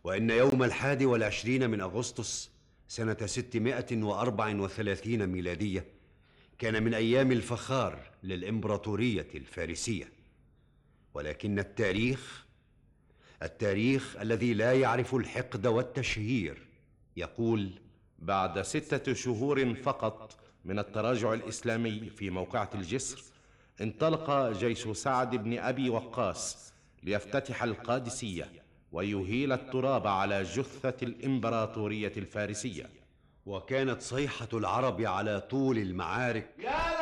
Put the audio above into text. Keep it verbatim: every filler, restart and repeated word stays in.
وإن يوم الحادي والعشرين من أغسطس سنة ستمائة وأربع وثلاثين ميلادية كان من أيام الفخار للإمبراطورية الفارسية. ولكن التاريخ التاريخ الذي لا يعرف الحقد والتشهير يقول: بعد ستة شهور فقط من التراجع الإسلامي في موقعة الجسر، انطلق جيش سعد بن أبي وقاص ليفتتح القادسية ويهيل التراب على جثة الإمبراطورية الفارسية. وكانت صيحة العرب على طول المعارك: يا